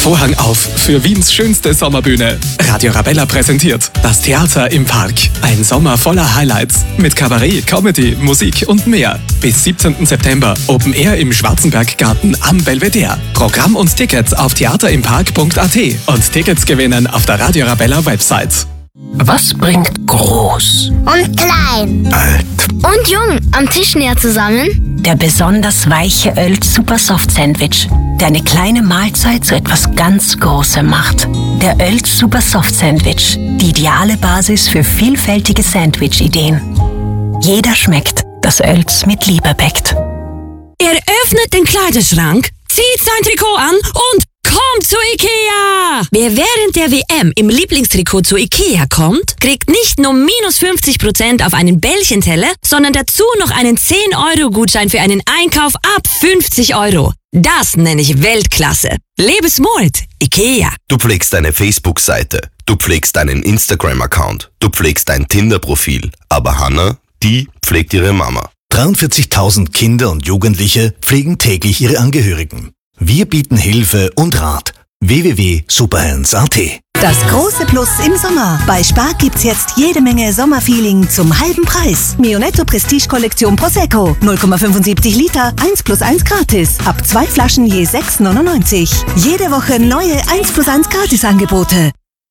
Vorhang auf für Wiens schönste Sommerbühne. Radio Arabella präsentiert das Theater im Park. Ein Sommer voller Highlights mit Kabarett, Comedy, Musik und mehr. Bis 17. September Open Air im Schwarzenberggarten am Belvedere. Programm und Tickets auf theaterimpark.at und Tickets gewinnen auf der Radio Arabella Website. Was bringt groß und klein, alt und jung am Tisch näher zusammen? Der besonders weiche Oelz Super Soft Sandwich, der eine kleine Mahlzeit zu etwas ganz Großem macht. Der Oelz Super Soft Sandwich, die ideale Basis für vielfältige Sandwich-Ideen. Jeder schmeckt, das Oelz mit Liebe bäckt. Er öffnet den Kleiderschrank, zieht sein Trikot an und kommt zu Ikea! Wer während der WM im Lieblingstrikot zu Ikea kommt, kriegt nicht nur minus 50% auf einen Bällchenteller, sondern dazu noch einen 10-Euro-Gutschein für einen Einkauf ab 50 Euro. Das nenne ich Weltklasse. Lebe smart, Ikea. Du pflegst deine Facebook-Seite, du pflegst deinen Instagram-Account, du pflegst dein Tinder-Profil. Aber Hannah, die pflegt ihre Mama. 43.000 Kinder und Jugendliche pflegen täglich ihre Angehörigen. Wir bieten Hilfe und Rat. www.superhands.at. Das große Plus im Sommer. Bei Spar gibt's jetzt jede Menge Sommerfeeling zum halben Preis. Mionetto Prestige Kollektion Prosecco. 0,75 Liter, 1+1 gratis. Ab 2 Flaschen je 6,99. Jede Woche neue 1+1 Gratisangebote.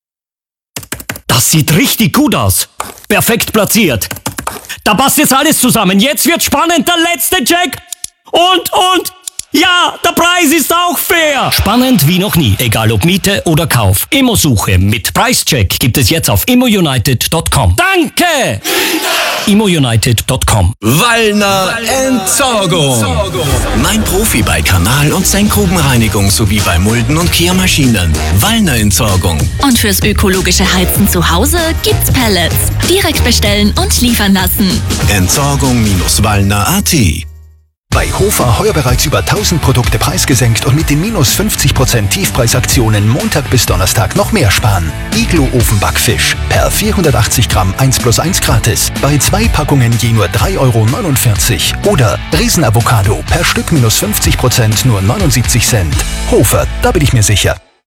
Das sieht richtig gut aus. Perfekt platziert. Da passt jetzt alles zusammen. Jetzt wird spannend, der letzte Check. Und... ja, der Preis ist auch fair. Spannend wie noch nie, egal ob Miete oder Kauf. Immosuche mit Preischeck gibt es jetzt auf immounited.com. Danke! immounited.com. Wallner Entsorgung. Mein Profi bei Kanal- und Senkgrubenreinigung sowie bei Mulden- und Kehrmaschinen. Wallner Entsorgung. Und fürs ökologische Heizen zu Hause gibt's Pellets. Direkt bestellen und liefern lassen. Entsorgung-Wallner.at. Bei Hofer heuer bereits über 1000 Produkte preisgesenkt und mit den minus 50% Tiefpreisaktionen Montag bis Donnerstag noch mehr sparen. Iglo Ofenbackfisch per 480 Gramm 1+1 gratis. Bei 2 Packungen je nur 3,49 €. Oder Riesenavocado per Stück minus 50% nur 79 Cent. Hofer, da bin ich mir sicher.